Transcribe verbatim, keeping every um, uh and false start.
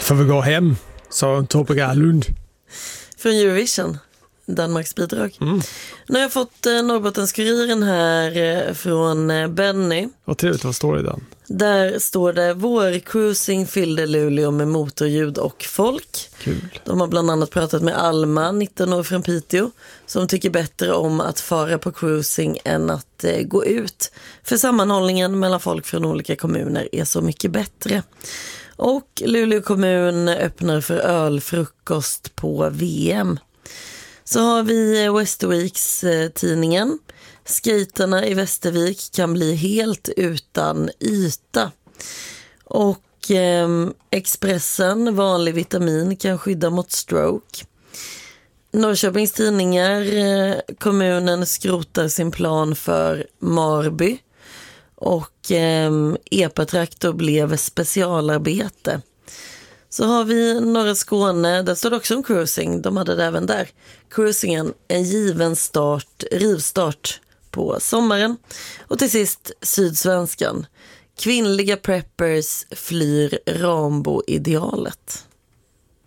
får vi gå hem, sa Tobbe Garlund. Från Eurovision, Danmarks bidrag. Mm. Nu har jag fått eh, Norrbottenskuriren här eh, från eh, Benny. Vad trevligt, vad står det i den? Där står det: vårcruising fyllde Luleå med motorljud och folk. Kul. De har bland annat pratat med Alma, nitton år från Piteå, som tycker bättre om att fara på cruising än att eh, gå ut. För sammanhållningen mellan folk från olika kommuner är så mycket bättre. Och Luleå kommun öppnar för ölfrukost på V M. Så har vi Västerviks tidningen. Skaterna i Västervik kan bli helt utan yta. Och eh, Expressen, vanlig vitamin kan skydda mot stroke. Norrköpings tidningar, eh, kommunen skrotar sin plan för Marby. Och eh, Epa-traktor blev specialarbete. Så har vi norra Skåne, där står det också om cruising. De hade det även där. Cruisingen, en given start, rivstart på sommaren. Och till sist Sydsvenskan. Kvinnliga preppers flyr Rambo-idealet.